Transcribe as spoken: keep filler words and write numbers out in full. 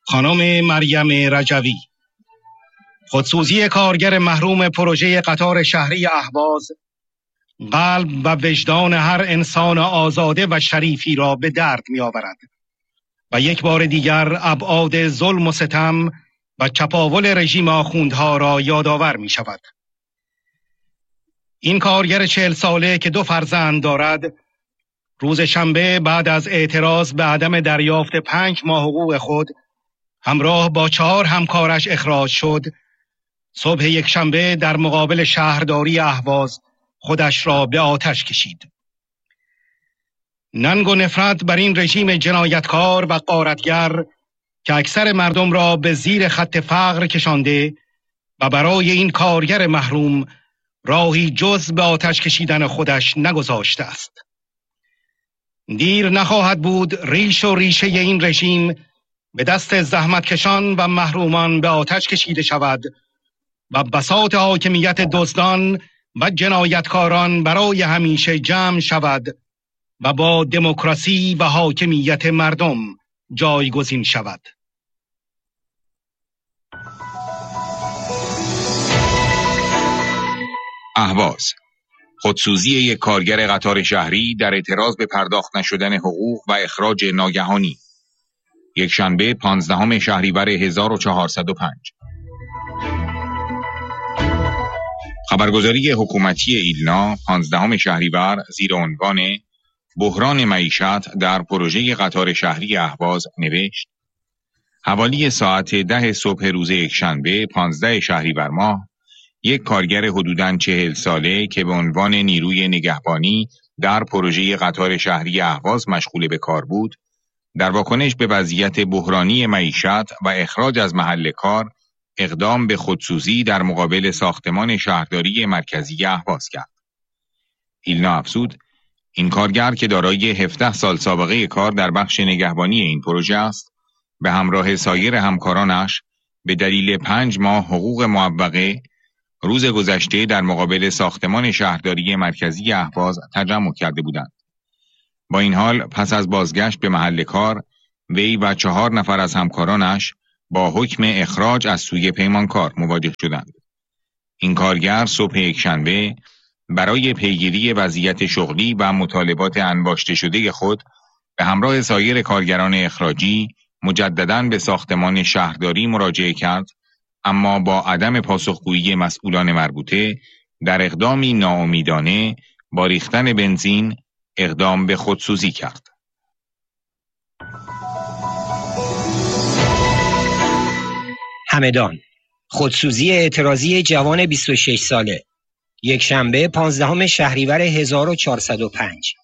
خانم مریم رجوی، خودسوزی کارگر محروم پروژه قطار شهری اهواز قلب و وجدان هر انسان آزاده و شریفی را به درد می آورد و یک بار دیگر ابعاد ظلم و ستم و چپاول رژیم آخوندها را یادآور می شود. این کارگر چهل ساله که دو فرزند دارد، روز شنبه بعد از اعتراض به عدم دریافت پنج ماه حقوق خود همراه با چهار همکارش اخراج شد. صبح یک شنبه در مقابل شهرداری اهواز خودش را به آتش کشید. ننگ و نفرت بر این رژیم جنایتکار و غارتگر که اکثر مردم را به زیر خط فقر کشانده و برای این کارگر محروم راهی جز به آتش کشیدن خودش نگذاشته است. دیر نخواهد بود ریش و ریشه این رژیم به دست زحمتکشان و محرومان به آتش کشیده شود و بساط حاکمیت دزدان و جنایتکاران برای همیشه جمع شود و با دموکراسی و حاکمیت مردم جایگزین شود. اهواز، خودسوزی یک کارگر قطار شهری در اعتراض به پرداخت نشدن حقوق و اخراج ناگهانی. یک شنبه پانزدهم شهریور هزار و چهارصد و پنج. خبرگزاری حکومتی ایلنا پانزدهم شهریور زیر عنوان بحران معیشت در پروژه قطار شهری اهواز نوشت: حوالی ساعت ده صبح روز یکشنبه پانزده شهریور ماه، یک کارگر حدوداً چهل ساله که به عنوان نیروی نگهبانی در پروژه قطار شهری اهواز مشغول به کار بود، در واکنش به وضعیت بحرانی معیشت و اخراج از محل کار اقدام به خودسوزی در مقابل ساختمان شهرداری مرکزی اهواز کرد. ایلنا افزود: این کارگر که دارای هفده سال سابقه کار در بخش نگهبانی این پروژه است، به همراه سایر همکارانش به دلیل پنج ماه حقوق معوقه روز گذشته در مقابل ساختمان شهرداری مرکزی اهواز تجمع کرده بودند. با این حال پس از بازگشت به محل کار، وی و چهار نفر از همکارانش با حکم اخراج از سوی پیمانکار مواجه شدند. این کارگر صبح یکشنبه برای پیگیری وضعیت شغلی و مطالبات انباشته شده خود به همراه سایر کارگران اخراجی مجدداً به ساختمان شهرداری مراجعه کرد، اما با عدم پاسخگویی مسئولان مربوطه در اقدامی ناامیدانه با ریختن بنزین اقدام به خودسوزی کرد. همدان، خودسوزی اعتراضی جوان بیست و شش ساله، یک شنبه پانزدهم شهریور هزار و چهارصد و پنج.